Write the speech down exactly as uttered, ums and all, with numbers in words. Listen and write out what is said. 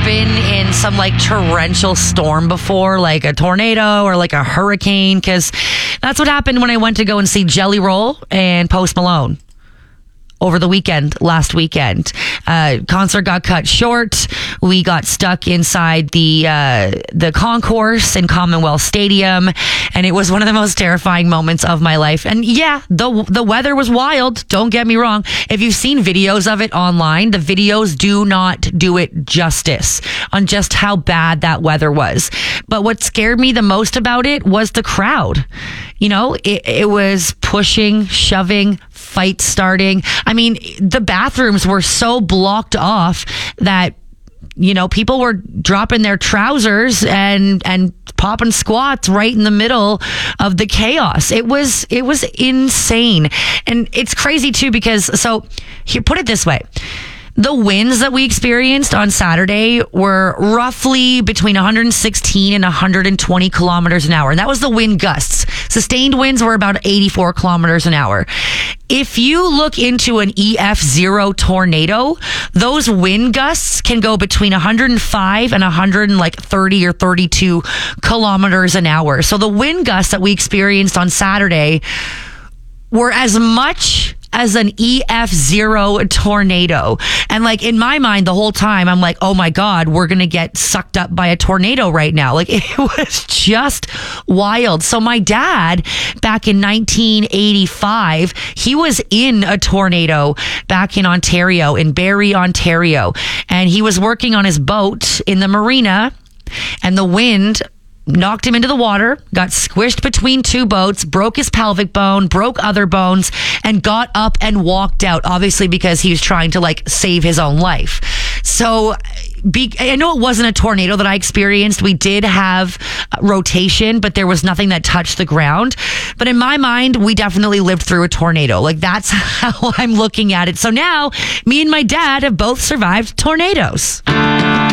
been in some like torrential storm before, like a tornado or like a hurricane? Because that's what happened when I went to go and see Jelly Roll and Post Malone over the weekend, last weekend. Uh, concert got cut short. We got stuck inside the uh, the concourse in Commonwealth Stadium, and it was one of the most terrifying moments of my life. And yeah, the the weather was wild. Don't get me wrong. If you've seen videos of it online, the videos do not do it justice on just how bad that weather was. But what scared me the most about it was the crowd. You know, it, it was pushing, shoving, fight starting. I mean, the bathrooms were so blocked off that, you know, people were dropping their trousers and and popping squats right in the middle of the chaos. It was it was insane. And it's crazy too, because so here, put it this way. The winds that we experienced on Saturday were roughly between one hundred sixteen and one hundred twenty kilometers an hour. And that was the wind gusts. Sustained winds were about eighty-four kilometers an hour. If you look into an E F zero tornado, those wind gusts can go between one hundred five and one hundred thirty or thirty-two kilometers an hour. So the wind gusts that we experienced on Saturday were as much as an E F zero tornado. And like in my mind the whole time, I'm like, oh my God, we're going to get sucked up by a tornado right now. Like it was just wild. So my dad back in nineteen eighty-five, he was in a tornado back in Ontario, in Barrie, Ontario. And he was working on his boat in the marina, and the wind knocked him into the water, got squished between two boats, broke his pelvic bone, broke other bones, and got up and walked out, obviously because he was trying to like save his own life. So be, I know it wasn't a tornado that I experienced. We did have rotation, but there was nothing that touched the ground. But in my mind, we definitely lived through a tornado. Like that's how I'm looking at it. So now me and my dad have both survived tornadoes.